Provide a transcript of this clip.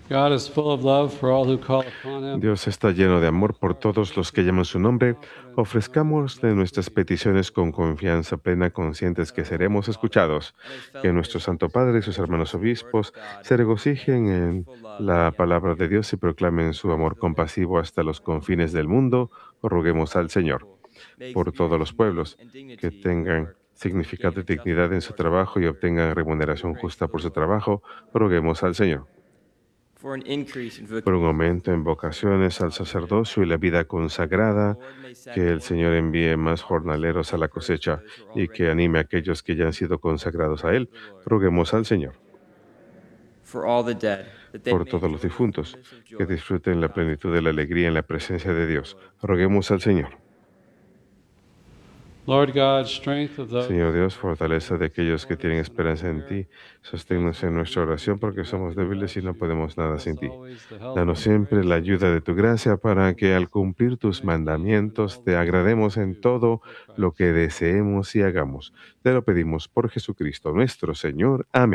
God is full of love for all who call upon him. Dios está lleno de amor por todos los que llaman su nombre. Ofrezcamos de nuestras peticiones con confianza plena, conscientes que seremos escuchados. Que nuestro Santo Padre y sus hermanos obispos se regocijen en la palabra de Dios y proclamen su amor compasivo hasta los confines del mundo. Roguemos al Señor por todos los pueblos que tengan significado y dignidad en su trabajo y obtengan remuneración justa por su trabajo. Roguemos al Señor por un aumento en vocaciones al sacerdocio y la vida consagrada, que el Señor envíe más jornaleros a la cosecha y que anime a aquellos que ya han sido consagrados a Él. Roguemos al Señor por todos los difuntos, que disfruten la plenitud de la alegría en la presencia de Dios. Roguemos al Señor. Lord God, strength of those Señor Dios, fortaleza de aquellos que tienen esperanza en ti. Sosténnos en nuestra oración porque somos débiles y no podemos nada sin ti. Danos siempre la ayuda de tu gracia para que al cumplir tus mandamientos te agrademos en todo lo que deseemos y hagamos. Te lo pedimos por Jesucristo nuestro Señor. Amén.